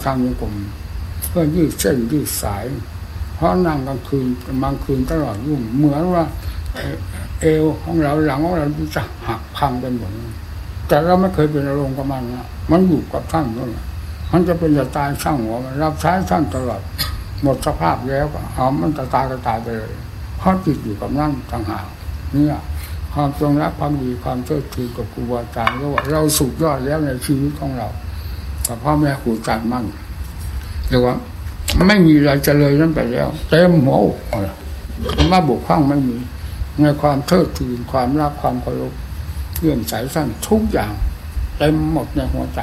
ทางโยกลมเพื่อยืดเส้นยืดสายเพราะนั่งกลางคืนตลอดรุ่งเหมือนว่าเอวของเราหลังของเราจะหักพังไปหมดแต่เราไม่เคยเป็นอารมณ์กับมันนะมันอยู่กับท่านนั่นแหละมันจะเป็นจะตายช่างหัวมันรับใช้ท่านตลอดหมดสภาพแล้วก็เอามันจะตายก็ตายไปเลยเพราะติดอยู่กับนั่นต่างหากเนี่ยความจงรักภักดีความเชื่อถือกับครูบาอาจารย์ก็ว่าเราสุดยอดแล้วในชีวิตของเรากับพ่อแม่ครูอาจารย์มั่งเรียกว่าไม่มีอะไรจะเลยนั่นไปแล้วเต็มหัวอกมาบกพร่องไม่มีในความเทิดทูนความรักความเคารพเลื่อมใสท่านทุกอย่างเต็มหมดในหัวใจ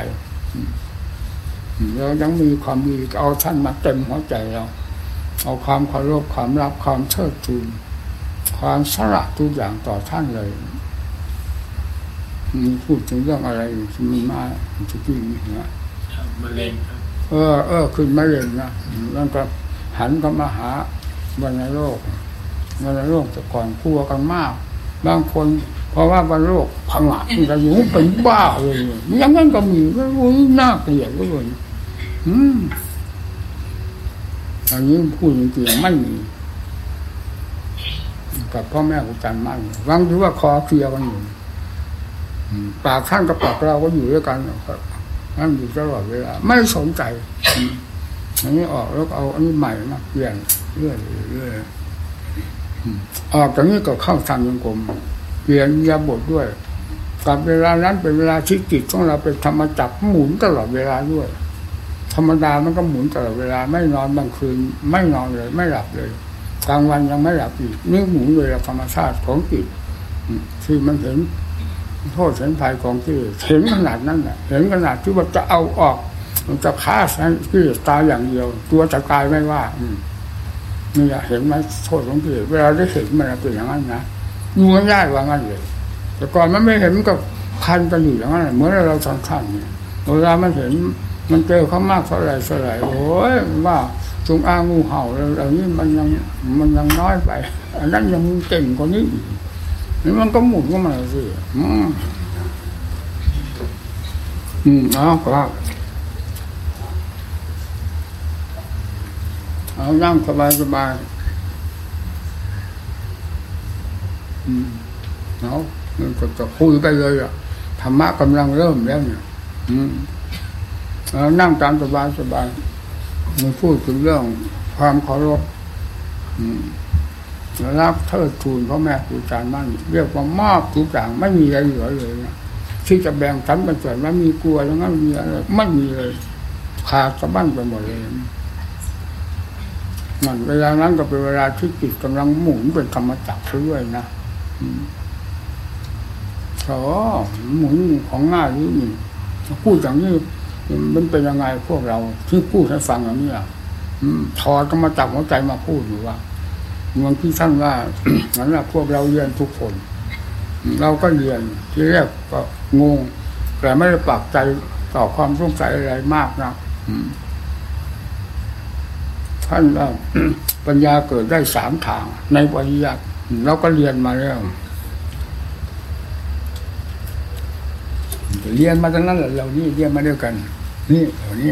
เรายังมีความดีเอาท่านมาเต็มหัวใจเราเอาความเคารพความรักความเทิดทูนความสละทุกอย่างต่อท่านเลยพูดถึงเรื่องอะไรมีมาทุกที่นี่นะมะเร็งคือมะเร็งนะแล้วก็หันก็มาหาวันโรคแต่ก่อนกลัวกันมากบางคนเพราะว่าวันโรคผงาดจะอยู่เป็นบ้าเลยอย่างนั้นก็มีก็น่าเกลียดเลยอันนี้พูดจริงๆไม่มีกับพ่อแม่ครูอาจารย์มั่นวังถือว่าคอเคลียร์กันอยู่ปากท่านกับปากเราก็อยู่ด้วยกันนั่นอยู่ตลอดเวลาไม่สนใจอันนี้ออกแล้วเอาอันนี้ใหม่มาเปลี่ยนเรื่อยออกจากนี้ก็เข้าทางโยกลมเปลี่ยนยาบทด้วยกับเวลานั้นเป็นเวลาที่จิตของเราเป็นธรรมจักรหมุนตลอดเวลาด้วยธรรมดามันก็หมุนตลอดเวลาไม่นอนบางคืนไม่นอนเลยไม่หลับเลยกลางวันยังไม่หลับอีกนี่หมุนโดยธรรมชาติของจิตที่มันเห็นโทษเห็นภัยของที่เห็นขนาดนั้นแหละเห็นขนาดที่ว่าจะเอาออกมันจะฆ่าที่ตายอย่างเดียวตัวจะตายไม่ว่านี่เห็นไหมโทษของที่เวลาได้เห็นมันเป็นอย่างนั้นนะอยู่ง่ายๆว่างั้นเลยแต่ก่อนมันไม่เห็นมันก็คันกันอยู่อย่างนั้นเหมือนเราท่านเนี่ยเวลามันเห็นมันเจอเขามากเท่าไหร่โอ้ยว่าจงอ้างงูเห่าอะไรนี้มันยังน้อยไปอันนั้นยังเก่งกว่านี้นี่มันก็หมุนเข้ามาสิเอาครับเอานั่งสบายเอามันก็จะคุยไปเลยอ่ะธรรมะกำลังเริ่มแล้วเนี่ยนั่งตามสบายมันพูดถึงเรื่องความเคารพรักเทิดทูนพ่อแม่ครูอาจารย์มั่นเรียกว่ามอบทุกอย่างไม่มีอะไรเหลือเลยนะที่จะแบ่งสรรเป็นส่วนไม่มีกลัวแล้วงั้นมีอะไรไม่มีเลยขาดสะบั้นไปหมดเลยนั่นเวลานั้นก็เป็นเวลาที่จิตกำลังหมุนเป็นธรรมจักรด้วยนะหมุนของง่ายนี่พูดอย่างนี้มันเป็นยังไงพวกเราที่พูดให้ฟังอย่างนี้ถอดก็มาจับหัวใจมาพูดอยู่ว่าเมืองที่ท่านว่านั่นแหละพวกเราเรียนทุกคนเราก็เรียนที่แรกก็งงแต่ไม่ได้ปักใจต่อความสงสัยอะไรมากนะท่านว่าปัญญาเกิดได้3 ทางในปริยัติเราก็เรียนมาแล้วเรียนมาตั้งนั้นแหละเรานี่เรียนมาด้วยกันนี่เหล่านี้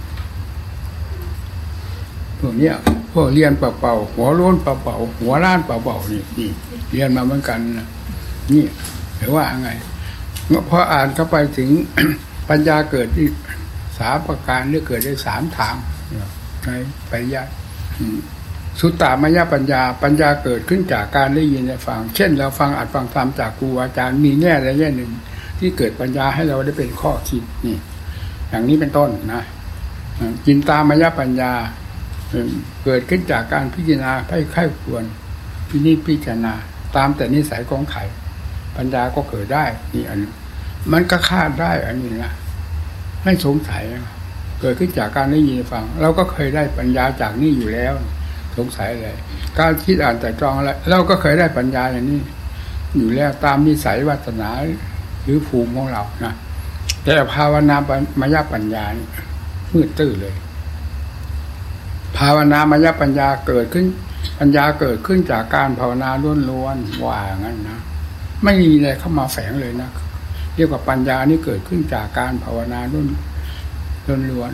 พวกเนี้ยพวกเรียนเปล่าๆหัวโล้นเปล่าๆหัวล้านเปล่าๆนี่เรียนมาเหมือนกันนะนี่หรือว่าไงพออ่านเข้าไปถึง ปัญญาเกิดที่3 ประการหรือเกิดได้3 ทางในปริยัติสุตตามยปัญญาเกิดขึ้นจากการได้ยินได้ฟังเช่นเราฟังอัดฟังธรรมจากครูอาจารย์มีแง่ใดแง่หนึ่งที่เกิดปัญญาให้เราได้เป็นข้อคิดนี่อย่างนี้เป็นต้นนะจินตามยปัญญาเกิดขึ้นจากการพิจารณาให้ไข้ควรพิจารณาตามแต่นิสัยของไข่ปัญญาก็เกิดได้นี่อันมันก็คาดได้อันนี้นะไม่สงสัยเกิดขึ้นจากการได้ยินฟังเราก็เคยได้ปัญญาจากนี่อยู่แล้วสงสัยอะไรการคิดอ่านแต่ตรองอะไรเราก็เคยได้ปัญญาอย่างนี้อยู่แล้วตามนิสัยวาสนาหรือภูมิของเรานะแต่ภาวนามยปัญญานี่มืดตื้อเลยภาวนามยปัญญาเกิดขึ้นปัญญาเกิดขึ้นจากการภาวนาล้วนๆว่างั้นนะไม่มีอะไรเข้ามาแฝงเลยนะเรียกว่าปัญญานี่เกิดขึ้นจากการภาวนาล้วนๆว่า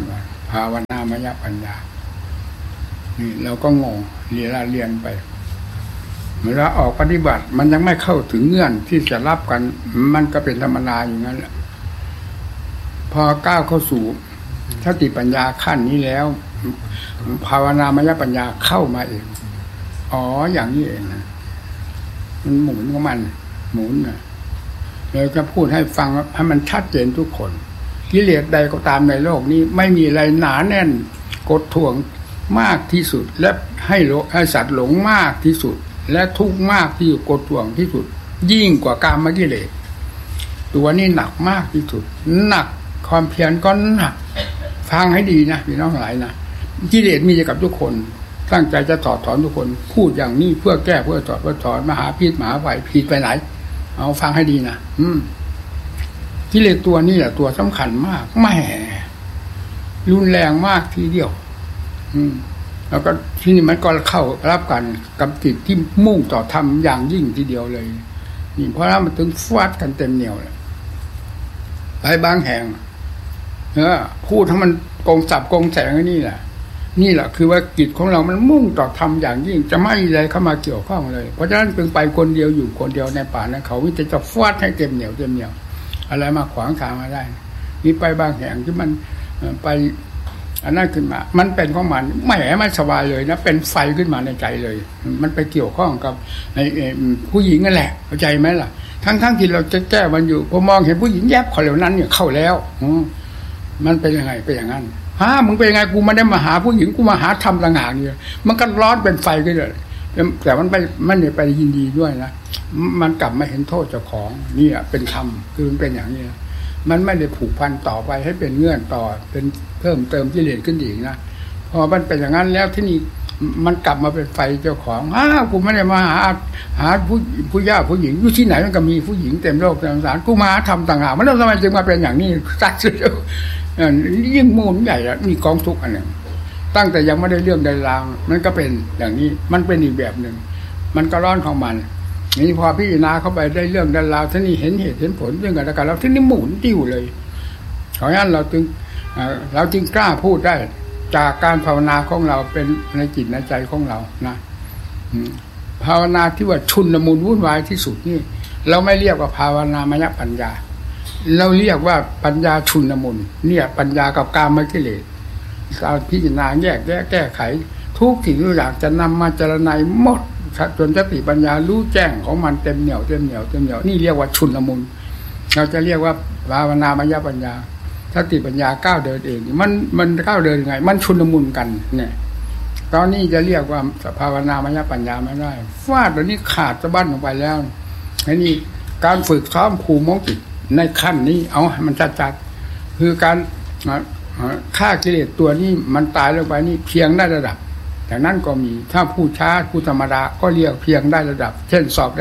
ภาวนามยปัญญานี่เราก็งงเรียนไปเวลาออกปฏิบัติมันยังไม่เข้าถึงเงื่อนที่จะรับกันมันก็เป็นธรรมดาอย่างนั้นแหละพอก้าวเข้าสู่สติปัญญาขั้นนี้แล้วภาวนามยปัญญาเข้ามาเองอ๋ออย่างนี้เองนะมันหมุนของมันหมุนนะเลยจะพูดให้ฟังให้มันชัดเจนทุกคนกิเลสใดก็ตามในโลกนี้ไม่มีอะไรหนาแน่นกดท่วงมากที่สุดและให้สัตว์หลงมากที่สุดและทุกข์มากที่กดท่วงที่สุดยิ่งกว่ากามกิเลสตัวนี้หนักมากที่สุดหนักความเพียรก็หนักฟังให้ดีนะพี่น้องหลายนะกิเลสมีกับทุกคนตั้งใจจะถอดถอนทุกคนพูดอย่างนี้เพื่อแก้เพื่อถอนมหาพิษมหาภัยผิดไปไหนเอาฟังให้ดีนะกิเลสตัวนี้แหละตัวสำคัญมากแหมรุนแรงมากทีเดียวแล้วก็ที่นี่มันก็เข้ารับกันกับจิตที่มุ่งต่อธรรมอย่างยิ่งทีเดียวเลยนี่เพราะนั้นมันถึงฟาดกันเต็มเหนียวเลยไปบางแห่งพูดให้มันกงสับกงแสงนี่แหละคือว่าจิตของเรามันมุ่งต่อธรรมอย่างยิ่งจะไม่มีอะไรเข้ามาเกี่ยวข้องเลยเพราะฉะนั้นจึงไปคนเดียวอยู่คนเดียวในป่านั้นเขาวิจะฟาดให้เต็มเหนียวอะไรมาขวางทางมาได้นี่ไปบางแห่งที่มันไปอันนั้นขึ้นมามันเป็นของมันไม่สบายเลยนะเป็นไฟขึ้นมาในใจเลยมันไปเกี่ยวข้องกับผู้หญิงนั่นแหละเข้าใจไหมล่ะทั้งที่เราจะแก้มันอยู่พอมองเห็นผู้หญิงแยบคนเหล่านั้นเนี่ยเข้าแล้วมันเป็นยังไงเป็นอย่างนั้นมึงเป็นยังไงกูไม่ได้มาหาผู้หญิงกูมาหาธรรมต่างหากเนี่ยมันก็ร้อนเป็นไฟขึ้นเลยแต่มันไม่ไปยินดีด้วยนะมันกลับมาเห็นโทษเจ้าของนี่เป็นธรรมคือมันเป็นอย่างนี้มันไม่ได้ผูกพันต่อไปให้เป็นเงื่อนต่อเป็นเพิ่มเติมกิเลสขึ้นอีกนะพอมันเป็นอย่างนั้นแล้วที่นี่มันกลับมาเป็นไฟเจ้าของกูไม่ได้มาหาผู้ย่าผู้หญิงอยู่ที่ไหนมันก็มีผู้หญิงเต็มโลกเต็มสงสารกูมาทำต่างหากมันแล้วทำไมจึงมาเป็นอย่างนี้ซัดสุดยิ่งมูลใหญ่ละมีกองทุกข์อันหนึ่งตั้งแต่ยังไม่ได้เรื่องใดราวมันก็เป็นอย่างนี้มันเป็นอีกแบบหนึ่งมันก็ร้อนของมันนี่พอพิจารณาเข้าไปได้เรื่องใดราวที่นี่เห็นเหตุเห็นผลเรื่องกันแล้วกันแล้วที่นี่หมุนติ้วเลยเพราะงั้นเราจึงกล้าพูดได้จากการภาวนาของเราเป็นในจิตในใจของเรานะภาวนาที่ว่าชุนละมุนวุ่นวายที่สุดนี่เราไม่เรียกว่าภาวนามยปัญญาเราเรียกว่าปัญญาชุนละมุนเนี่ยปัญญากับกามกิเลสการพิจารณาแยกแยะแก้ไขทุกสิ่งทุกอย่างจะนำมาเจรไนหมดจนสติปัญญารู้แจ้งของมันเต็มเหนียวนี่เรียกว่าชุนละมุนเราจะเรียกว่าภาวนามยปัญญาสติปัญญาก้าวเดินเองมันก้าวเดินยังไงมันชุนละมุนกันเนี่ยตอนนี้จะเรียกว่าภาวนามยปัญญาไม่ได้ฟาดตอนนี้ขาดสะบั้นลงไปแล้วนี่การฝึกซ้อมภูมิของจิตในขั้นนี้เอาให้มันชัดๆคือการฆ่ากิเลสตัวนี้มันตายลงไปนี่เพียงได้ระดับจากนั้นก็มีถ้าผู้ช้าผู้ธรรมดาก็เรียกเพียงได้ระดับเช่นสอบได้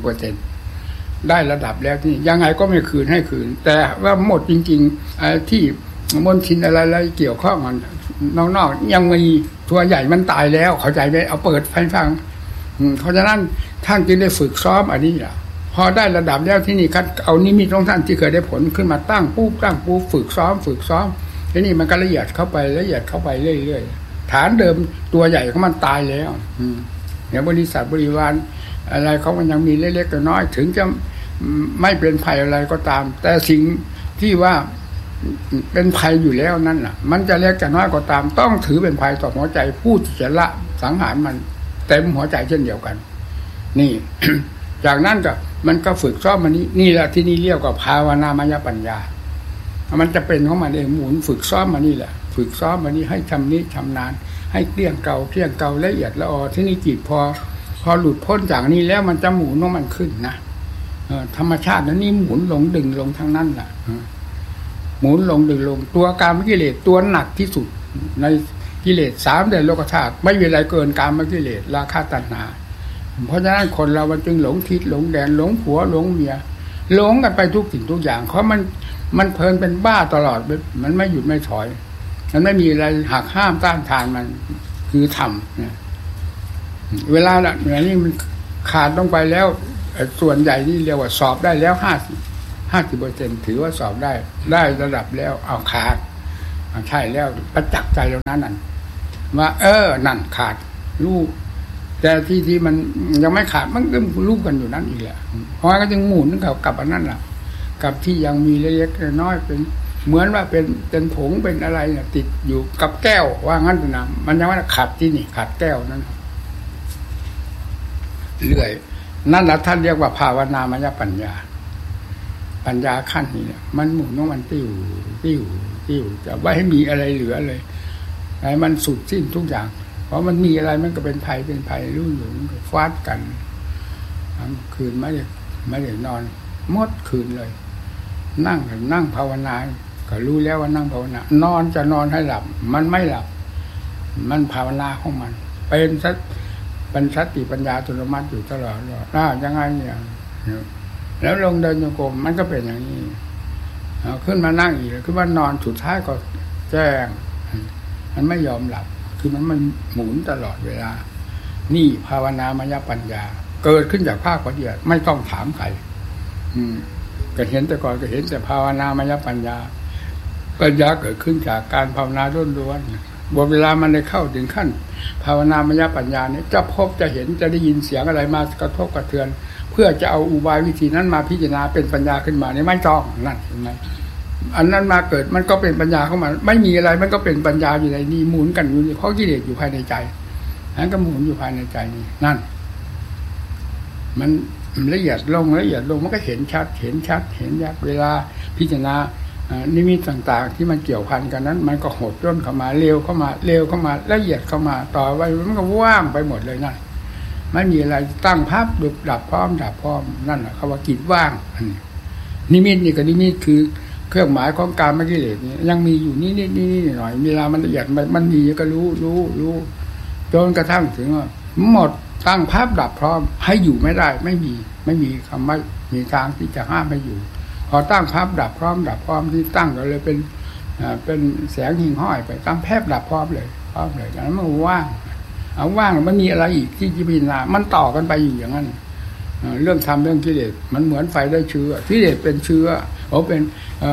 50% ได้ระดับแล้วที่ยังไงก็ไม่คืนให้คืนแต่ว่าหมดจริงๆที่มนทินอะไรๆเกี่ยวข้องกันนอกๆยังมีตัวใหญ่มันตายแล้วเข้าใจไหมเอาเปิดฟังเพราะฉะนั้นท่านจึงได้ฝึกซ้อมอันนี้แหละพอได้ระดับแล้วที่นี่คัดเอานิมิตของท่านที่เคยได้ผลขึ้นมาตั้งปุ๊บฝึกซ้อมทีนี้มันก็ละเอียดเข้าไปเรื่อยๆฐานเดิมตัวใหญ่ของมันตายแล้วเนี่ยบริษัทบริวารอะไรเขามันยังมีเล็กๆน้อยๆถึงจะไม่เป็นภัยอะไรก็ตามแต่สิ่งที่ว่าเป็นภัยอยู่แล้วนั่นน่ะมันจะเล็กจะน้อยก็ตามต้องถือเป็นภัยต่อหัวใจผู้ที่จะละสังหารมันเต็มหัวใจเช่นเดียวกันนี่ จากนั้นก็มันก็ฝึกซ้อมมันนี่แหละที่นี่เรียกว่าภาวนามยปัญญามันจะเป็นของมันเองหมุนฝึกซ้อมมันนี่แหละฝึกซ้อมมันนี่ให้ชำนาญให้เกลี้ยงเก่าละเอียดละออที่นี่จิตพอหลุดพ้นจากนี้แล้วมันจะหมุนของมันขึ้นนะธรรมชาตินั้นนี่หมุนลงดึงลงทั้งนั้นแหละหมุนลงดึงลงตัวกามกิเลสตัวหนักที่สุดในกิเลส3เดือนโลกธาตุไม่มีอะไรเกินกามกิเลสราคะตัณหาเพราะฉะนั้นคนเรามันจึงหลงทิศหลงแดนหลงผัวหลงเมียหลงกันไปทุกสิ่งทุกอย่างเพราะมันเพลินเป็นบ้าตลอดมันไม่หยุดไม่ถอยมันไม่มีอะไรหักห้ามต้านทานมันคือธรรมเนี่ยเวลาละอย่างนี้มันขาดลงไปแล้วส่วนใหญ่ที่เรียกว่าสอบได้แล้ว50% ถือว่าสอบได้ระดับแล้วเอาขาดใช่แล้วประจักษ์ใจแล้วนั่นว่านั่นขาดรู้แต่ที่มันยังไม่ขาดมันก็รู้กันอยู่นั่นอีกแหละเพราะก็จึงหมุนกับอันนั้นแหละกับที่ยังมีเล็กๆน้อยๆเป็นเหมือนว่าเป็นผงเป็นอะไรเนี่ยติดอยู่กับแก้วว่างั้นนะมันยังไม่ขาดที่นี่ขาดแก้วนั้นเรื่อยนั่นแหละท่านเรียกว่าภาวนามยปัญญาขั้นนี้เนี่ยมันหมุนของมันติ้วจะไว้ให้มีอะไรเหลือเลยให้มันสุดสิ้นทุกอย่างเพราะมันมีอะไรมันก็เป็นภัยรู้อยู่มันก็ฟาดกันทั้งคืนไม่ได้นอนหมดคืนเลยนั่งภาวนาก็รู้แล้วว่านั่งภาวนานอนจะนอนให้หลับมันไม่หลับมันภาวนาของมันเป็นสติปัญญาอัตโนมัติอยู่ตลอดยังไงเนี่ยแล้วลงเดินโยกมมันก็เป็นอย่างนี้ขึ้นมานั่งอีกขึ้นมานอนสุดท้ายก็แจ้งมันไม่ยอมหลับคือมันหมุนตลอดเวลานี่ภาวนามยปัญญาเกิดขึ้นจากภาคปฏิบัติไม่ต้องถามใครก็เห็นแต่ก่อนก็เห็นแต่ภาวนามยปัญญาเกิดขึ้นจากการภาวนาล้วนๆบนเวลามันได้เข้าถึงขั้นภาวนามยปัญญาเนี่ยจะพบจะเห็นจะได้ยินเสียงอะไรมากระทบกระเทือนเพื่อจะเอาอุบายวิธีนั้นมาพิจารณาเป็นปัญญาขึ้นมาเนี่ยไม่ต้องนั่นเห็นไหมอันนั้นมาเกิดมันก็เป็นปัญญาเข้ามาไม่มีอะไรมันก็เป็นปัญญาอยู่ในนี้หมุนกันอยู่เพราะกิเลสอยู่ภายในใจนั้นก็หมุนอยู่ภายในใจนี่นั่นมันละเอียดลงมันก็เห็นชัดเห็นยากเวลาพิจารณานิมิตต่างๆที่มันเกี่ยวพันกันนั้นมันก็หดย่นเข้ามาเร็วเข้ามาละเอียดเข้ามาต่อไปมันก็ว่างไปหมดเลยนั่นไม่มีอะไรตั้งภาพดับพร้อมนั่นแหละคำว่าจิตว่างนิมิตนี่ก็นิมิตคือเครื่องหมายของการไม่กิเลสนี่ยังมีอยู่นี่หน่อยเวลามันละเอียดมันมีก็รู้จนกระทั่งถึงว่าหมดตั้งภาพดับพร้อมให้อยู่ไม่ได้ไม่มีคำไม่มีทางที่จะห้ามให้อยู่พอตั้งภาพดับพร้อมที่ตั้งก็เลยเป็นแสงหิ่งห้อยไปตั้งแพบดับพร้อมเลยอย่างนั้นมันว่างมันมีอะไรอีกที่จะพิจารณามันต่อกันไปอยู่อย่างนั้นเรื่องธรรมเรื่องกิเลสมันเหมือนไฟได้เชื้อกิเลสเป็นเชื้อเป็น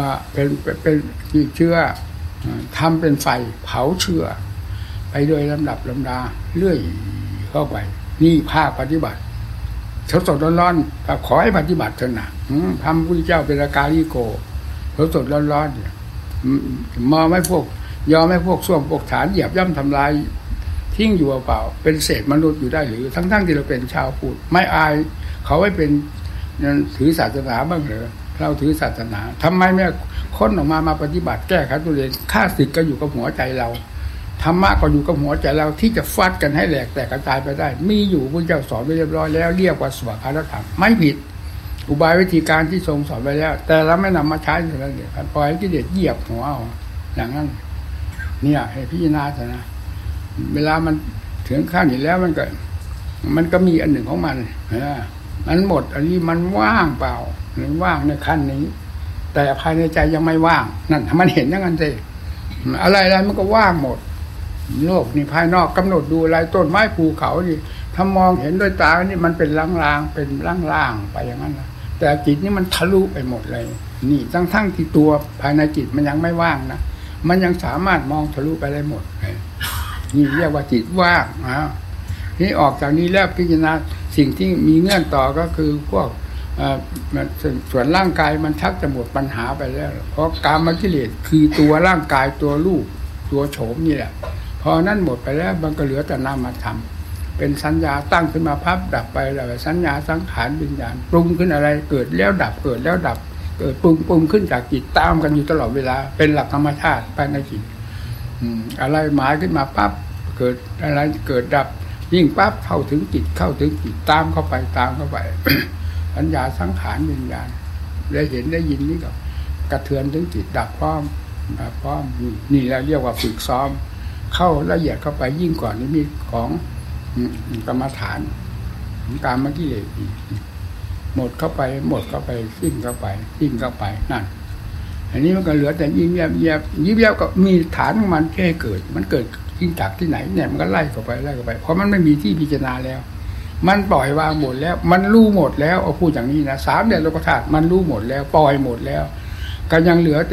เชื้อทำเป็นไฟเผาเชื้อไปโดยลำดับลำดาเรื่อยเข้าไปนี่ภาคปฏิบัติสดร้อนๆถ้าขอให้ปฏิบัติเถอะนะทำพุทธเจ้าเป็นกาลิโกสดร้อนๆเนี่ยยอมให้พวกส้วมพวกฐานเหยียบย่ำทำลายทิ้งอยู่เปล่าเป็นเศษมนุษย์อยู่ได้หรือทั้งที่เราเป็นชาวพุทธไม่อายเขาไว้เป็นถือศาสนาบ้างเหรอเราถือศาสนาทำไมไม่ค้นออกมาปฏิบัติแก้ไขตัวเองข้าศึกก็อยู่กับหัวใจเราธรรมะก็อยู่กับหัวใจเราที่จะฟัดกันให้แหลกแตกกระจายไปได้มีอยู่พระเจ้าสอนไว้เรียบร้อยแล้วเรียกว่าสวากาธรรมไม่ผิดอุบายวิธีการที่ทรงสอนไว้แล้วแต่เราไม่นำมาใช้เท่านั้นเองปล่อยให้กิเลสเหยียบหัวเอาอย่างนั้นเนี่ยให้พิจารณาเถอะนะเวลามันถึงขั้นนี้แล้วมันก็มีอันหนึ่งของมันมันหมดอันนี้มันว่างเปล่าหรือว่างในขั้นนี้แต่ภายในใจยังไม่ว่างนั่นมันเห็นอย่างนั้นสิอะไรมันก็ว่างหมดโลกนี่ภายนอกกำหนดดูอะไรต้นไม้ภูเขานี่ถ้ามองเห็นด้วยตานี่มันเป็นล่างๆเป็นล่างๆไปอย่างนั้นแต่จิตนี่มันทะลุไปหมดเลยนี่ทั้งที่ตัวภายในจิตมันยังไม่ว่างนะมันยังสามารถมองทะลุไปได้หมดนี่เรียกว่าจิตว่างนี่ออกจากนี้แล้วพิจารณาสิ่งที่มีเงื่อนต่อก็คือพวกส่วนร่างกายมันชักจะหมดปัญหาไปแล้วเพราะกามกิเลสคือตัวร่างกายตัวรูปตัวโฉมนี่แหละพอนั้นหมดไปแล้วมันก็เหลือแต่นามธรรมเป็นสัญญาตั้งขึ้นมาพับดับไปแล้วสัญญาสังขารวิญญาณปรุงขึ้นอะไรเกิดแล้วดับเกิดปรุงขึ้นจากจิตตามกันอยู่ตลอดเวลาเป็นหลักธรรมชาติภายในจิตอะไรหมายขึ้นมาปั๊บเกิดอะไรเกิดดับยิ่งปั๊บเข้าถึงจิตตามเข้าไป สัญญาสังขารวิญญาณได้เห็นได้ยินนี่ก็กระเทือนถึงจิตดับพร้อมนี่แหละเรียกว่าฝึกซ้อมเข้าละเอียดเข้าไปยิ่งกว่านี้มีของกรรมฐานการมกิเลสหมดเข้าไปสิ้นเข้าไปนั่นอันนี้มันก็เหลือแต่ยิ้มแย้มก็มีฐานของมันแค่เกิดมันเกิดยิ่งจากที่ไหนเนี่ยมันก็ไล่เข้าไปเพราะมันไม่มีที่พิจารณาแล้วมันปล่อยวางหมดแล้วมันรู้หมดแล้วเอาพูดอย่างนี้นะ3 เดือนโลกธาตุมันรู้หมดแล้วปล่อยหมดแล้วก็ยังเหลือแต่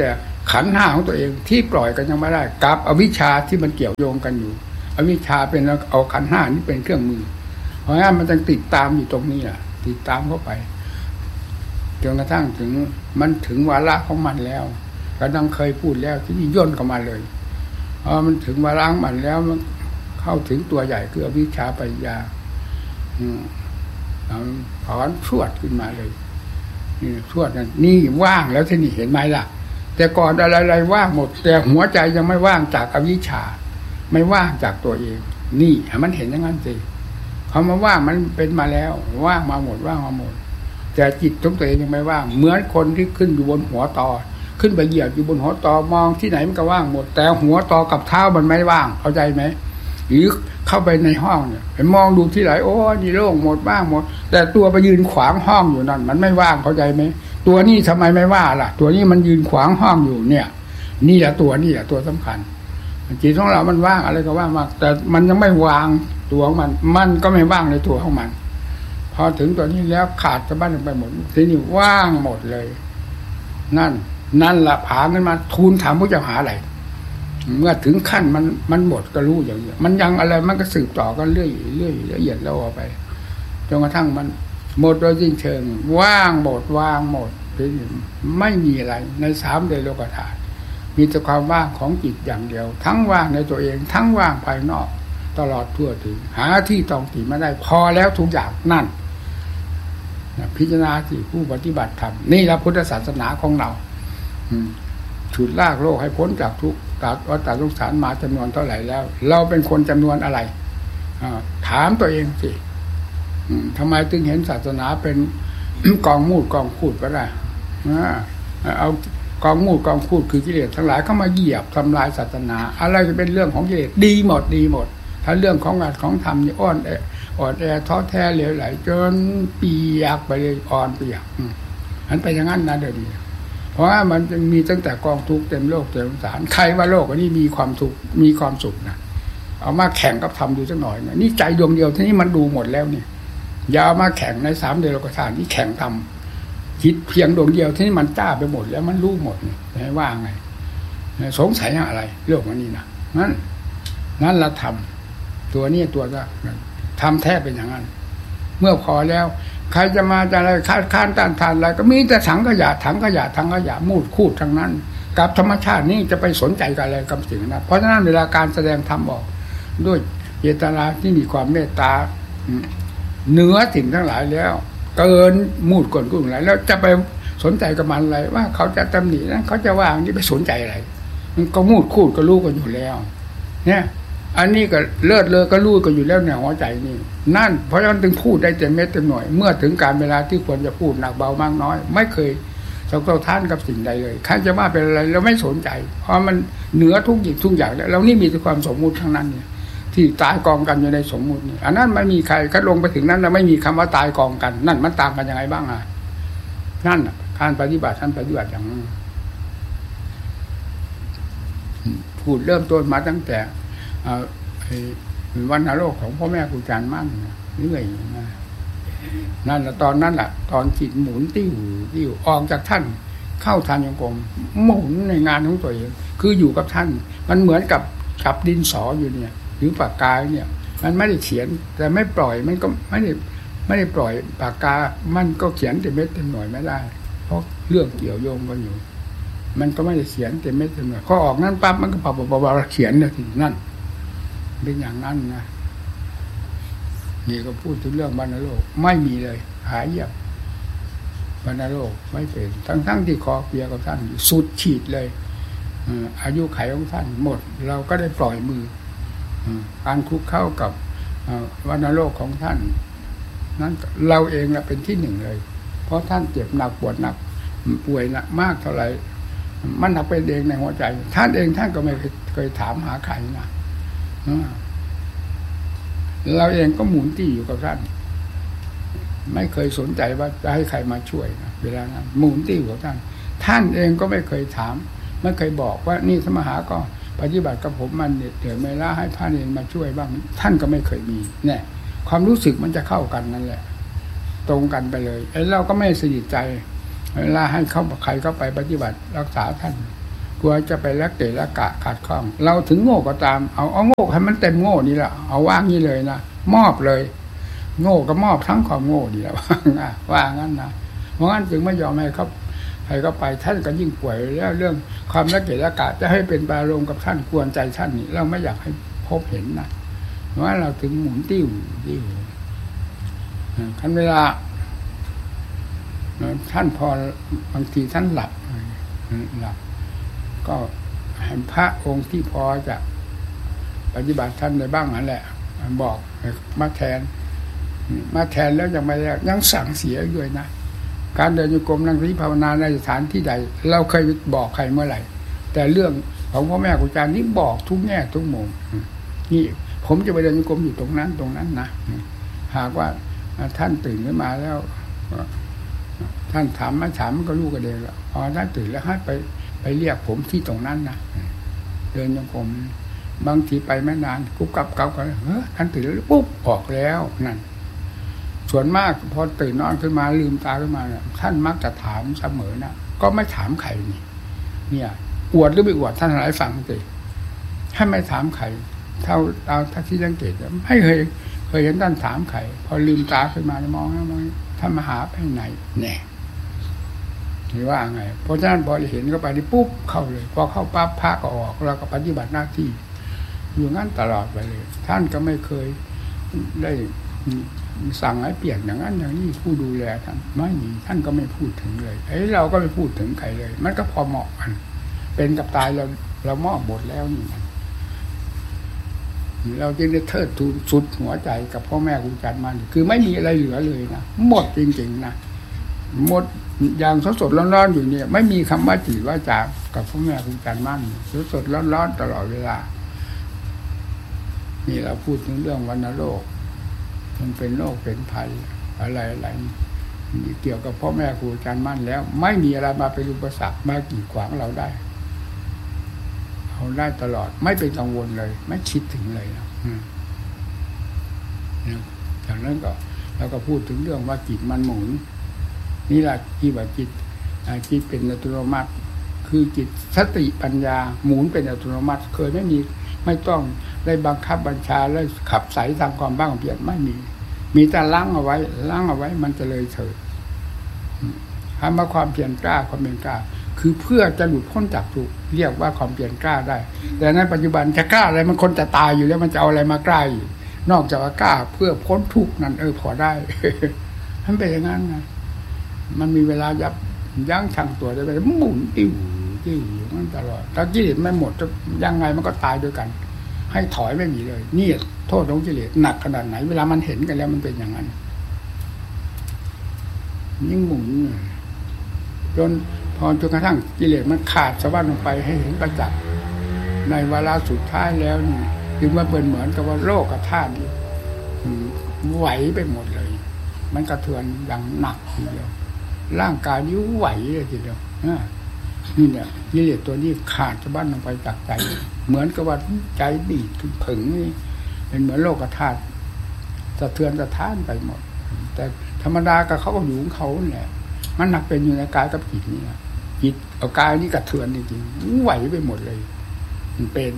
ขันธ์ห้าของตัวเองที่ปล่อยกันยังไม่ได้กับอวิชชาที่มันเกี่ยวโยงกันอยู่อวิชชาเป็นเอาขันธ์ห้านี้เป็นเครื่องมือเพราะงั้นมันจึงติดตามอยู่ตรงนี้แหละติดตามเข้าไปจนกระทั่งถึงมันถึงวาระของมันแล้วก็ดังเคยพูดแล้วที่นี่ย่นเข้ามาเลยพอมันถึงวาระของมันแล้วมันเข้าถึงตัวใหญ่คืออวิชชาปัญญาถอนชวดขึ้นมาเลยชวดนั้นนี่ว่างแล้วที่นี่เห็นไหมล่ะแต่ก่อนอะไรๆว่างหมดแต่หัวใจยังไม่ว่างจากอวิชชาไม่ว่างจากตัวเองนี่มันเห็นอย่างนั้นสิเขามาว่างมันเป็นมาแล้วว่างมาหมดว่างมาหมดแต่จิตของตัวเองยังไม่ว่างเหมือนคนที่ขึ้นอยู่บนหัวตอขึ้นไปเหยียบอยู่บนหัวตอมองที่ไหนมันก็ว่างหมดแต่หัวตอกับเท้ามันไม่ว่างเข้าใจไหมหรือเข้าไปในห้องเนี่ยไปมองดูที่ไหนโอ้นี่โล่งหมดว่างหมดแต่ตัวไปยืนขวางห้องอยู่นั่นมันไม่ว่างเข้าใจไหมตัวนี้ทำไมไม่ว่าล่ะตัวนี้มันยืนขวางห้องอยู่เนี่ยนี่แหละตัวนี่แหละตัวสำคัญจิตของเรามันว่างอะไรก็ว่างมากแต่มันยังไม่วางตัวของมันก็ไม่ว่างในตัวของมันพอถึงตัวนี้แล้วขาดสะบั้นไปหมดทีนี้ว่างหมดเลยนั่นละผาขึ้นมาทูลถามพระเจ้าหาอะไรเมื่อถึงขั้นมันหมดก็รู้อย่างนี้มันยังอะไรมันก็สืบต่อกันเรื่อยละเอียดแล้วออกไปจนกระทั่งมันหมดโดยสิ้นเชิงว่างหมดทีนี้ไม่มีอะไรในสามเดชโลกธาตุมีแต่ความว่างของจิตอย่างเดียวทั้งว่างในตัวเองทั้งว่างภายนอกตลอดทั่วถึงหาที่ต้องติไม่ได้พอแล้วทุกอย่างนั่นพิจารณาสิผู้ปฏิบัติธรรมนี่แหละพุทธศาสนาของเราฉุดลากโลกให้พ้นจากทุกข์วัฏสงสารมาจำนวนเท่าไหร่แล้วเราเป็นคนจำนวนอะไรถามตัวเองสิทำไมจึงเห็นศาสนาเป็น กองมูดกองคูดก็ได้เอากองมูดกองคูดคือกิเลสทั้งหลายเข้ามาเหยียบทำลายศาสนาอะไรจะเป็นเรื่องของกิเลสดีหมดถ้าเรื่องของงานของธรรมนี่อ่อนแอท้อแท้เหลวไหลจนเปียกไปเลยอ่อนเปียกมันไปอย่างนั้นนะเดี๋ยวนี้เพราะว่ามันจะมีตั้งแต่กองทุกข์เต็มโลกเต็มสงสารใครว่าโลกนี้มีความทุกข์มีความสุขนะเอามาแข่งกับธรรมดูสักหน่อยนะนี่ใจดวงเดียวที่นี่มันดูหมดแล้วนี่อย่าเอามาแข่งในสามเดชโลกธาตุนี่แข่งธรรมคิดเพียงดวงเดียวที่นี่มันจ้าไปหมดแล้วมันรู้หมดนี่ให้ว่าไงสงสัยอะไรโลกนี้นะนั่นละธรรมตัวนี้ตัวก็ทำแท้เป็นอย่างนั้นเมื่อพอแล้วใครจะมาจะอะไรค้านต้านทานอะไรก็มีแต่ถังขยะมูดคูดทั้งนั้นกับธรรมชาตินี่จะไปสนใจกับอะไรกับสิ่งนั้นเพราะฉะนั้นเวลาการแสดงธรรมออกด้วยเจตนาที่มีความเมตตาเหนือสิ่งทั้งหลายแล้วเกินมูดกลกุ้งอะไรแล้วจะไปสนใจกับมันอะไรว่าเขาจะตำหนินั้นเขาจะว่าอย่างนี้ไปสนใจอะไรมันก็มูดคูดก็รู้กันอยู่แล้วเนี่ยอันนี้ก็เลิศเลอก็รู้กันอยู่แล้วเนี่ยหัวใจนี่นั่นเพราะฉะนั้นถึงพูดได้เต็มเม็ดเต็มหน่วยเมื่อถึงการเวลาที่ควรจะพูดหนักเบามากน้อยไม่เคยสกปรกท่านกับสิ่งใดเลยใครจะว่าเป็นอะไรเราไม่สนใจเพราะมันเหนือทุกอย่างแล้วเรานี่มีแต่ความสมมุติทั้งนั้นเนี่ยที่ตายกองกันอยู่ในสมมุตินี่อันนั้นไม่มีใครคัดลงไปถึงนั้นแล้วไม่มีคำว่าตายกองกันนั่นมันต่างกันยังไงบ้างอ่ะนั่นการปฏิบัติท่านปฏิบัติอย่างนั้นพูดเริ่มต้นมาตั้งแต่วันนรกของพ่อแม่ครูอาจารย์มั่นเรื่อยนั่นแหละตอนนั้นแหละตอนจิตหมุนติ้วออกจากท่านเข้าทานยังกรมหมุนในงานของตัวเองคืออยู่กับท่านมันเหมือนกับดินสออยู่เนี่ยหรือปากกาเนี่ยมันไม่ได้เขียนแต่ไม่ปล่อยมันก็ไม่ได้ปล่อยปากกามันก็เขียนเต็มเม็ดเต็มหน่วยไม่ได้เพราะเรื่องเกี่ยวโยงกันอยู่มันก็ไม่ได้เขียนเต็มเม็ดเต็มหน่วยพอออกนั้นปั๊บมันก็ปะเขียนเลยทีนั่นเป็นอย่างนั้นนะนี่ก็พูดถึงเรื่องบรรณโลกไม่มีเลยหายเยียบบรรณโลกไม่เป็นทั้งที่คอเปียกับท่านสุดขีดเลยอายุไขของท่านหมดเราก็ได้ปล่อยมือการคุกเข้ากับบรรณโลกของท่านนั้นเราเองเป็นที่หนึ่งเลยเพราะท่านเจ็บหนักปวดหนักป่วยหนักมากเท่าไหร่มันหนักเป็นเองในหัวใจท่านเองท่านก็ไม่เคยถามหาใครนะเราเองก็หมุนตี้อยู่กับท่านไม่เคยสนใจว่าจะให้ใครมาช่วยนะเวลานั้นหมุนตี้อยู่กับท่านเองก็ไม่เคยถามไม่เคยบอกว่านี่สมหาก็ปฏิบัติกับผมมันเดี๋ยวไม่ละให้พระเนรมาช่วยบ้างท่านก็ไม่เคยมีเนี่ยความรู้สึกมันจะเข้ากันนั่นแหละตรงกันไปเลยเราก็ไม่สนิทใจเวลาให้เขาใครเข้าไปปฏิบัติรักษาท่านครูลัวจะไปละเกะละกะขาดข้องเราถึงโง่ก็ตามเอาโง่ให้มันเต็มโง่นี่แหละเอาว่างนี่เลยนะมอบเลยโง่ก็มอบทั้งความโง่ดีแล้วว่างั้นนะเพราะงั้นจึงไม่ยอมให้เขาใครก็ไปท่านก็ยิ่งป่วยแล้วเรื่องความละเกะละกะจะให้เป็นบารมกับท่านกวนใจท่านนี่เราไม่อยากให้พบเห็นนะเพราะว่าเราถึงหมุนติ้วคันเวลาท่านพอบางทีท่านหลับก็ให้พระองค์ที่พอจะปฏิบัติท่านได้บ้างนั่นแหละบอกมาแทนแล้วยังไม่ได้ยังสั่งเสียด้วยนะการเดินโยกมนั่งสมาธิภาวนาในสถานที่ใดเราเคยบอกใครเมื่อไหร่แต่เรื่องของพ่อแม่ครูอาจารย์นี่บอกทุกแง่ทุกมุมนี่ผมจะไปเดินโยกมอยู่ตรงนั้นนะหากว่าท่านตื่นขึ้นมาแล้วท่านถามไม่ถามมันก็รู้กันเองแล้วพอท่านตื่นแล้วให้ไปเรียกผมที่ตรงนั้นนะเดินโยกมบางทีไปไม่นานกุ๊บกับเก่ากันท่านตื่นแล้วปุ๊บออกแล้วนั่นส่วนมากพอตื่นนอนขึ้นมาลืมตาขึ้นมาท่านมักจะถามเสมอนะก็ไม่ถามใครนี่เนี่ยอวดหรือไม่อวดท่านหลายฟังสิให้ไม่ถามใครเท่าเอาที่สังเกตไม่เคยเห็นท่านถามใครพอลืมตาขึ้นมามองท่านมาหาไปไหนแน่หรือว่าไงเพราะฉะนั้นพอเห็นเข้าไปนี่ปุ๊บเข้าเลยพอเข้าปั๊บพระก็ออกเราก็ปฏิบัติหน้าที่อยู่งั้นตลอดไปเลยท่านก็ไม่เคยได้สั่งให้เปลี่ยนอย่างนั้นอย่างนี้ผู้ดูแลท่านไม่มีท่านก็ไม่พูดถึงเลยเราก็ไม่พูดถึงใครเลยมันก็พอเหมาะกันเป็นกับตายเรามอบหมดแล้วนี่เราจึงได้เทิดทูนสุดหัวใจกับพ่อแม่ครูอาจารย์มันคือไม่มีอะไรเหลือเลยนะหมดจริงๆนะหมดอย่างสดๆร้อนๆอยู่เนี่ยไม่มีคำว่าจีว่าจากับพ่อแม่ครูอาจารย์มั่นสดๆร้อนๆตลอดเวลานี่เราพูดถึงเรื่องวัณโรคมันเป็นโรคเป็นภัยอะไรเกี่ยวกับพ่อแม่ครูอาจารย์มั่นแล้วไม่มีอะไรมาเป็นอุปสรรคมากีดขวางเราได้เอาได้ตลอดไม่เป็นกังวลเลยไม่คิดถึงเลยนะจากนั้นก็เราก็พูดถึงเรื่องว่าจิตมันหมุนนี่แหละที่ว่าจิตเป็นอัตโนมัติคือจิตสติปัญญาหมุนเป็นอัตโนมัติเคยไม่ต้องได้บังคับบัญชาแล้วขับใสทำความบ้าเพียรไม่มีแต่ล้างเอาไว้มันจะเลยเถิดคำว่าความเพียรกล้าความเป็นกล้าคือเพื่อจะหลุดพ้นจากทุกข์เรียกว่าความเพียรกล้าได้แต่ในปัจจุบันจะกล้าอะไรมันคนจะตายอยู่แล้วมันจะเอาอะไรมากล้าอีกนอกจากว่ากล้าเพื่อพ้นทุกข์นั่นพอได้มันเป็นอย่างนั้นนะมันมีเวลายั้งชั่งตัวได้ไปหมุนติ้วอยู่นั่นตลอดถ้ากิเลสไม่หมดจะยังไงมันก็ตายด้วยกันให้ถอยไม่มีเลยนี่โทษของกิเลสหนักขนาดไหนเวลามันเห็นกันแล้วมันเป็นอย่างนั้นยิ่งหมุนจนกระทั่งกิเลสมันขาดสะบั้นลงไปให้เห็นประจักษ์ในเวลาสุดท้ายแล้วนี่จึงว่าเป็นเหมือนกับว่าโลกธาตุไหวไปหมดเลยมันกระเทือนอย่างหนักทีเดียวร่างกายนี้ไหวเลยทีเดียวนี่เนี่ยกิเลสตัวนี้ขาดสะบั้นลงไปจากใจเหมือนกับว่าใจบีบผึ่งนี่เป็นเหมือนโลกธาตุสะเทือนสะท้านไปหมดแต่ธรรมดากับเขาก็อยู่ของเขาแหละมันหนักเป็นอยู่ในกายกับจิตนี่นะจิตเอากายนี่กระเทือนจริงๆไหวไปหมดเลยมันเป็น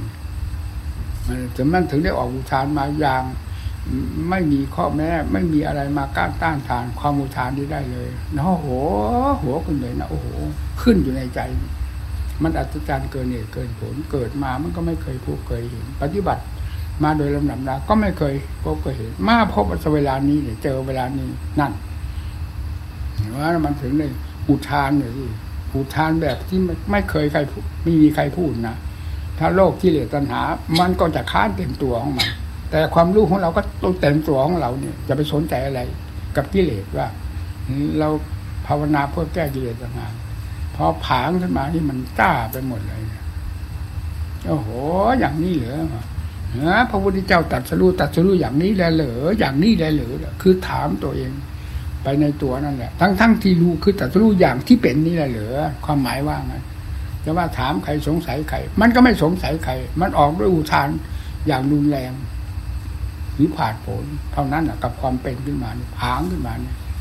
มันถึงได้ออกอุทานมาอย่างไม่มีข้อแม้ไม่มีอะไรมาก้านต้านทานความอุทานนี้ได้เลยนะหัวขึ้นเลยนะโอ้โหขึ้นอยู่ในใจมันอัศจรรย์เกินเหตุเกินผลเกิดมามันก็ไม่เคยพบเคยเห็นปฏิบัติมาโดยลำดับก็ไม่เคยพบเคยเห็นมาพบเวลานี้เนี่ยเจอเวลานี้นั่นว่ามันถึงเลยอุทานเนี่ยที่อุทานแบบที่ไม่เคยใครไม่มีใครพูดนะถ้าโลกกิเลสตัณหามันก็จะค้านเต็มตัวของมันแต่ความรู้ของเราก็ต้องเต็มตัวของเราเนี่ยจะไปสนใจอะไรกับกิเลสว่าเราภาวนาเพื่อแก้กิเลสตัณหาพอผางขึ้นมานี่มันกล้าไปหมดเลยโอ้โหอย่างนี้เหรอพระพุทธเจ้าตรัสรู้อย่างนี้แล้วเหรออย่างนี้แล้วเหรอคือถามตัวเองไปในตัวนั่นแหละทั้งที่รู้คือตรัสรู้อย่างที่เป็นนี่แหละเหรอความหมายว่าไงจะว่าถามใครสงสัยใครมันก็ไม่สงสัยใครมันออกด้วยอุทานอย่างรุนแรงหรือผ่านผลเท่านั้นกับความเป็นขึ้นมาผางขึ้นมาเนี่ย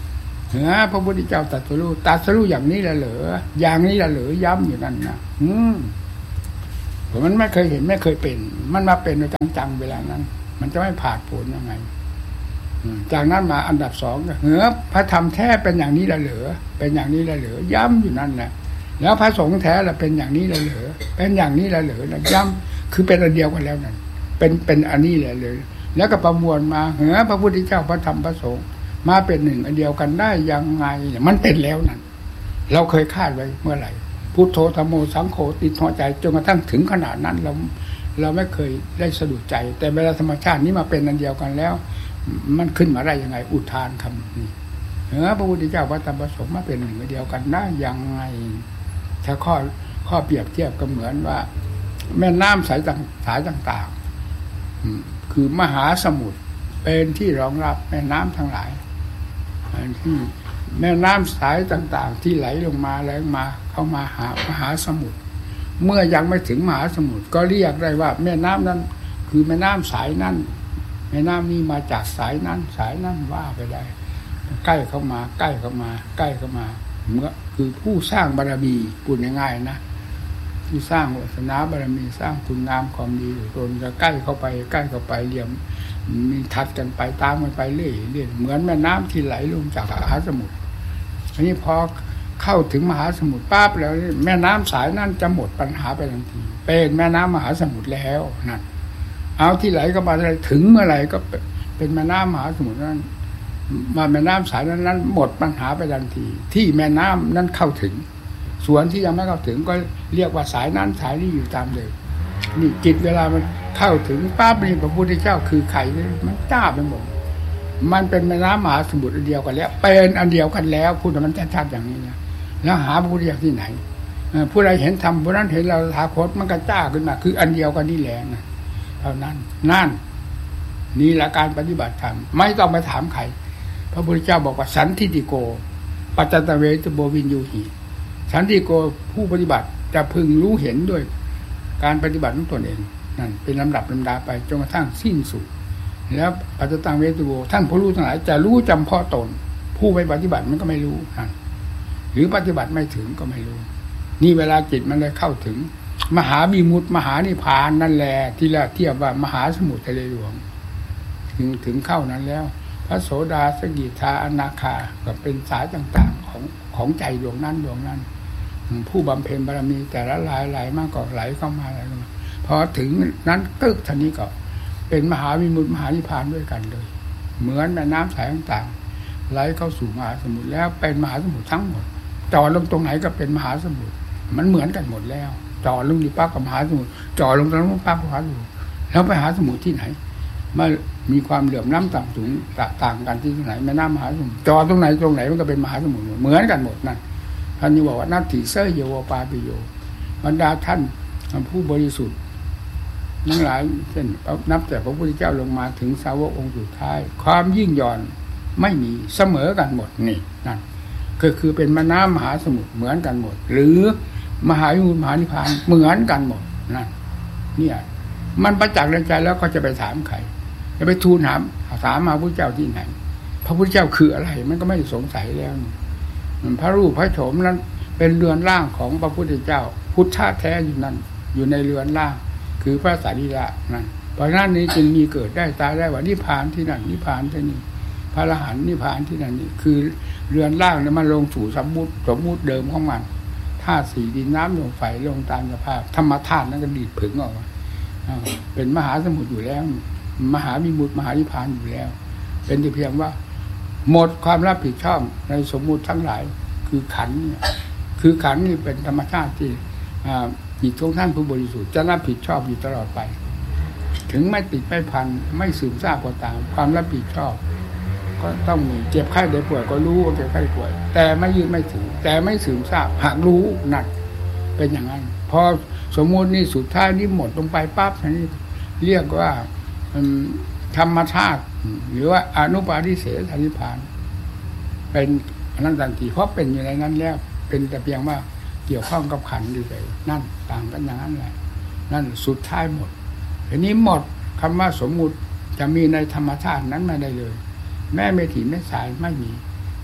พระพุทธเจ้าตรัสรู้อย่างนี้แหละเหรออย่างนี้แหละเหรอย้ำอยู่นั่นนะผมมันไม่เคยเห็นไม่เคยเป็นมันมาเป็นโดยจังๆเวลานั้นมันจะไม่ผ่านผลยังไงจากนั้นมาอันดับสองพระธรรมแท้เป็นอย่างนี้แหละเหรอเป็นอย่างนี้แหละเหรอย้ำอยู่นั่นแหละแล้วพระสงฆ์แท้ละเป็นอย่างนี้แหละเหรอเป็นอย่างนี้แหละเหรอนะย้ำคือเป็นอันเดียวกันแล้วนั่นเป็นอันนี้แหละเลยแล้วก็ประมวลมาพระพุทธเจ้าพระธรรมพระสงฆ์มาเป็นหนึ่งอันเดียวกันได้ยังไงมันเป็นแล้วนั่นเราเคยคาดไว้เมื่อไหร่พุทโธธัมโมสังโฆติดหัวใจจนกระทั่งถึงขนาดนั้นเราไม่เคยได้สะดุดใจแต่เวลาธรรมชาตินี้มาเป็นอันเดียวกันแล้วมันขึ้นมาได้ยังไงอุทานคำนี้พระพุทธเจ้าพระธรรมพระสงฆ์มาเป็นหนึ่งอันเดียวกันได้ยังไงถ้าข้อเปรียบเทียบก็เหมือนว่าแม่น้ำสายต่างๆคือมหาสมุทรเป็นที่รองรับแม่น้ำทั้งหลายที่แม่น้ำสายต่างๆที่ไหลลงมาเข้ามาหามหาสมุทรเมื่อยังไม่ถึงมหาสมุทรก็เรียกได้ว่าแม่น้ำนั้นคือแม่น้ำสายนั้นแม่น้ำนี้มาจากสายนั้นว่าไปได้ใกล้เข้ามาเมื่อคือผู้สร้างบารมีพูดง่ายๆนะที่สร้างวาสนาบารมีสร้างคุณงามความดีตนจะใกล้เข้าไปเรียมมีทัดกันไปตามกันไปเรื่อยเหมือนแม่น้ำที่ไหลลงจากมหาสมุทรทีนี้พอเข้าถึงมหาสมุทรปั๊บแล้วแม่น้ำสายนั้นจะหมดปัญหาไปทันทีเป็นแม่น้ำมหาสมุทรแล้วนั่นเอาที่ไหลก็มาถึงเมื่อไหร่ก็เป็นแม่น้ำมหาสมุทรนั้นมาแม่น้ำสายนั้นหมดปัญหาไปทันทีที่แม่น้ำนั้นเข้าถึงส่วนที่ยังไม่เข้าถึงก็เรียกว่าสายนั้นสายนี้อยู่ตามเดิมนี่จิตเวลามันเข้าถึงปั๊บนี่พระพุทธเจ้าคือใครมันจ้าไปหมดมันเป็นแม่น้ำมหาสมุทรอันเดียวกันแล้วเป็นอันเดียวกันแล้วพูดมันชัดๆอย่างนี้นะแล้วหาพระพุทธเจ้าที่ไหนผู้ใดเห็นธรรมผู้นั้นเห็นเราถาคตมันก็จ้าขึ้นมาคืออันเดียวกันนี่แหละนะเท่านั้นนั่นนี่แหละการปฏิบัติธรรมไม่ต้องไปถามใครพระพุทธเจ้าบอกว่าสันทิติโกปัจจตเวทโบวินยูหิสันติโกผู้ปฏิบัติจะพึงรู้เห็นด้วยการปฏิบัติของตนเองนั่นเป็นลำดับลำดาไปจนกระทั่งสิ้นสุดแล้วปัจจตังเวตุโกท่านผู้รู้ทั้งหลายจะรู้จำเพาะตนผู้ไม่ปฏิบัติมันก็ไม่รู้นั่นหรือปฏิบัติไม่ถึงก็ไม่รู้นี่เวลาจิตมันเลยเข้าถึงมหาวิมุตติมหานิพพานนั่นแหละที่เราเทียบว่ามหาสมุทรทะเลหลวงถึงเข้านั้นแล้วพระโสดาสกิทาอนาคาก็เป็นสายต่างๆของใจดวงนั้นผู้บำเพ็ญบารมีแต่ละหลายมากก็ไหลเข้ามาพอถึงนั้นตึกท่านี้ก็เป็นมหาวิมุตติมหานิพพานด้วยกันเลยเหมือนแม่น้ำสายต่างๆไหลเข้าสู่มหาสมุทรแล้วเป็นมหาสมุทรทั้งหมดจ่อลงตรงไหนก็เป็นมหาสมุทรมันเหมือนกันหมดแล้วจ่อลงที่ปั๊บกับมหาสมุทรจ่อลงตรงนั้นปั๊บกับมหาสมุทรแล้วไปหาสมุทรที่ไหนมามีความเหลื่อมล้ำต่ำสูงต่างกันที่ไหนแม่น้ำมหาสมุทรจ่อตรงไหนมันก็เป็นมหาสมุทรเหมือนกันหมดนั่นท่านนี้บอกว่านัตถิเสยโยวปาปิโยบรรดาท่านผู้บริสุทธิ์ทั้งหลายเช่นนับแต่พระพุทธเจ้าลงมาถึงสาวกองค์สุดท้ายความยิ่งย่อนไม่มีเสมอกันหมดนี่นั่นก็คือเป็นแม่น้ำมหาสมุทรเหมือนกันหมดหรือมหาวิมุตติมหานิพพานเหมือนกันหมดนั่นเนี่ยมันประจักษ์ในใจแล้วก็จะไปถามใครจะไปทูลถามมาพระพุทธเจ้าที่ไหนพระพุทธเจ้าคืออะไรมันก็ไม่สงสัยแล้วพระรูปพระโฉมนั้นเป็นเรือนร่างของพระพุทธเจ้าพุทธะแท้อยู่นั่นอยู่ในเรือนร่างคือพระสารีระนั่นเพราะนั้นนี้จึงมีเกิดได้ตายได้ว่านิพพานที่นั่นนิพพานที่นี่พระอรหันต์นิพพานที่นั่นนี่คือเรือนร่างเนี่ยมันลงสู่สมมุติเดิมของมันธาตุสี่ดินน้ำลมไฟลงตามสภาพธรรมธาตุนั้นก็ดีดผึ่งออกมาเป็นมหาสมุทรอยู่แล้วมหาวิมุตติมหานิพพานอยู่แล้วเป็นแต่เพียงว่าหมดความรับผิดชอบในสมมุติทั้งหลายคือขันธ์คือขันธ์นี่เป็นธรรมชาติที่จิตของท่านผู้บริสุทธิ์จะรับผิดชอบอยู่ตลอดไปถึงไม่ติดไม่พันไม่ซึมซาบก็ตามความรับผิดชอบก็ต้องมีเจ็บไข้ได้ป่วยก็รู้ว่าเจ็บไข้ป่วยแต่ไม่ยืดไม่ถึงแต่ไม่ซึมซาบหากรู้นั่นเป็นอย่างนั้นพอสมมุตินี่สุดท้ายนี่หมดลงไปปั๊บนี่เรียกว่าธรรมชาติหรือว่าอนุปาทิเสสนิพพานเป็นอนันตทันทีเพราะเป็นอยู่ในนั้นแล้วเป็นแต่เพียงว่าเกี่ยวข้องกับขันธ์ดีเลยนั่นต่างกันอย่างนั้นแหละนั่นสุดท้ายหมดทีนี้หมดคำว่าสมมุติจะมีในธรรมชาตินั้นไม่ได้เลยแม้เมถีแม้สายไม่มี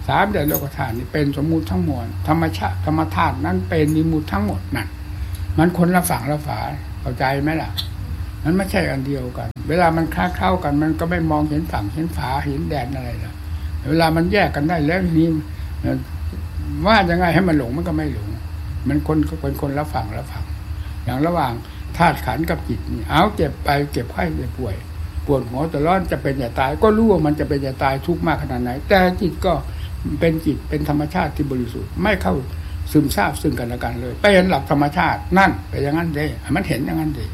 3แดนโลกธาตุนี่เป็นสมมุติทั้งมวลธรรมชาติธรรมธาตุนั้นเป็นวิมุตติทั้งหมดนั่นมันคนละฝั่งละฝาเข้าใจไหมล่ะมันไม่ใช่อันเดียวกันเวลามันเข้ากันมันก็ไม่มองเห็นฝั่งเห็นฝาเห็นแดนอะไรล่ะเวลามันแยกกันได้แล้วนี่ว่ายังไงให้มันหลงมันก็ไม่หลงมันเป็นคนละฝั่งละฝั่งอย่างระหว่างธาตุขันธ์กับจิตนี่เอาเจ็บไปเจ็บไข้เจ็บป่วยปวดหัวตลอดจะเป็นจะตายก็รู้ว่ามันจะเป็นจะตายทุกข์มากขนาดไหนแต่จิตก็เป็นจิตเป็นธรรมชาติที่บริสุทธิ์ไม่เข้าซึมซาบซึ่งกันและกันเลยไปเห็นหลักธรรมชาตินั่นไปอย่างนั้นเลยมันเห็นอย่างนั้นเลย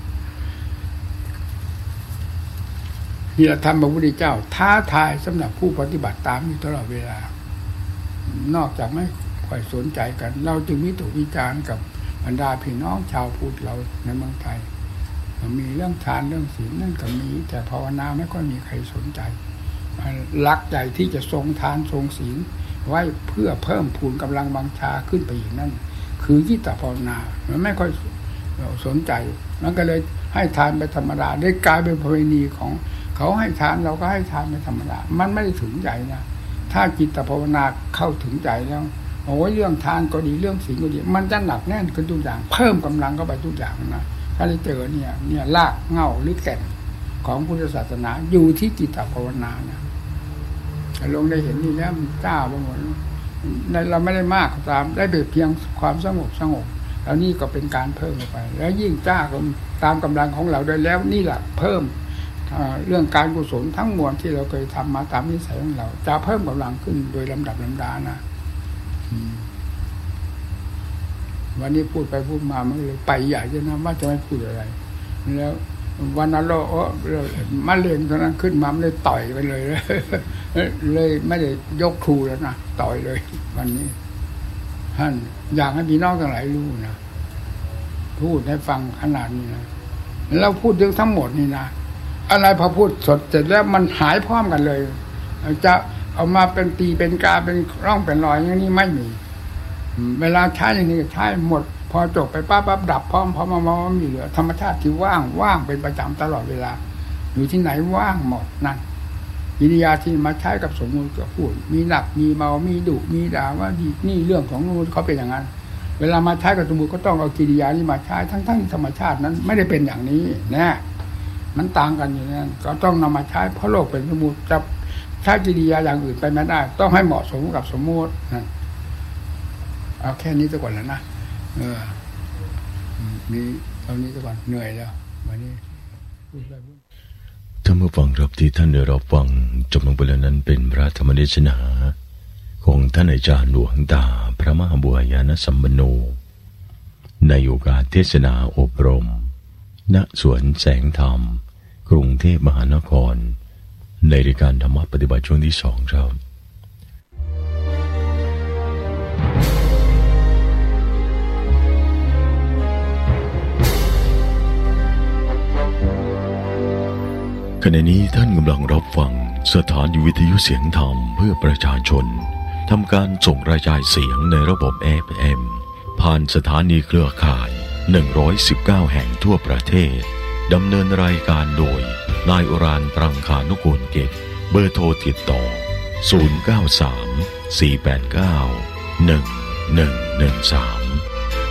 ที่เราทำพระพุทธเจ้าท้าทายสำหรับผู้ปฏิบัติตามอยู่ตลอดเวลานอกจากไม่ค่อยสนใจกันเราจึงวิตกวิจารณ์กับบรรดาพี่น้องชาวพุทธเราในเมืองไทยมีเรื่องทานเรื่องศีลนั่นก็มีแต่ภาวนาไม่ค่อยมีใครสนใจหลักใหญ่ที่จะทรงทานทรงศีลไว้เพื่อเพิ่มพูนกำลังบังชาขึ้นไปอีกนั่นคือจิตภาวนามันไม่ค่อยสนใจมันก็เลยให้ทานไปธรรมดาได้กลายเป็นประเพณีของเขาให้ทานเราก็ให้ทานไปธรรมดามันไม่ได้ถึงใจนะถ้าจิตภาวนาเข้าถึงใจแล้วโอ้ยเรื่องทานก็ดีเรื่องศีลก็ดีมันจะหนักแน่นขึ้นทุกอย่างเพิ่มกำลังเข้าไปทุกอย่างนะถ้าได้เจอเนี่ยรากเหง้าหรือแก่นของพุทธศาสนาอยู่ที่จิตภาวนานะลงได้เห็นนี่แล้วจ้าไปหมดเราไม่ได้มากตามได้เพียงความสงบแล้วนี่ก็เป็นการเพิ่มไปแล้วยิ่งจ้าก็ตามกำลังของเราได้แล้วนี่แหละเพิ่มเรื่องการกุศลทั้งมวลที่เราเคยทำมาตามนิสัยของเราจะเพิ่มกำลังขึ้นโดยลำดับลำดานะวันนี้พูดไปพูดมามันเลยไปใหญ่จะนะว่าจะไม่พูดอะไรแล้ววันนั้นเรามะเร็งตอนนั้นขึ้นมาไม่ได้ต่อยกันเลยเลยไม่ได้ยกครูแล้วนะต่อยเลยวันนี้ท่านอยากให้พี่น้องทั้งหลายรู้นะพูดให้ฟังขนาดนี้นะเราพูดเรื่องทั้งหมดนี่นะอะไรพอพูดสดเสร็จแล้วมันหายพร้อมกันเลยจะเอามาเป็นตีเป็นกาเป็นร่องเป็นรอยอย่างนี้ไม่มีเวลาใช้อย่างนี้ใช้หมดพอจบไปปั๊บดับพร้อมมามีเหลือธรรมชาติที่ว่างเป็นประจำตลอดเวลาอยู่ที่ไหนว่างหมดนั่นกิริยาที่มาใช้กับสมมุติก็พูดมีหนักมีเมามีดุมีด่าว่านี่เรื่องของนู้นเขาเป็นอย่างนั้นเวลามาใช้กับสมมุติก็ต้องเอากิริยานี้มาใช้ทั้งธรรมชาตินั้นไม่ได้เป็นอย่างนี้นะมันต่างกันอยู่นั่นก็ต้องนำมาใช้เพราะโลกเป็นสมมุติจะใช้กิริยาอย่างอื่นไปไม่ได้ต้องให้เหมาะสมกับสมมุตินั่นเอาแค่นี้ซะก่อนแล้วนะมีเท่านี้ซะก่อนเหนื่อยแล้ววันนี้ท่านผู้ฟังครับที่ท่านได้รับฟังจบลงไปแล้วนั้นเป็นพระธรรมเทศนาของท่านอาจารย์หลวงตาพระมหาบัวยานสัมปันโนในโอกาสเทศนาอบรมณสวนแสงธรรมกรุงเทพมหานครในรายการธรรมะปฏิบัติช่วงที่2ครับขณะนี้ท่านกำลังรับฟังสถานีวิทยุเสียงธรรมเพื่อประชาชนทำการส่งกระจายเสียงในระบบ FM ผ่านสถานีเครือข่าย119แห่งทั่วประเทศดำเนินรายการโดยนายอุรานปรังคานุกูลเกตเบอร์โทรติดต่อ093 489 1113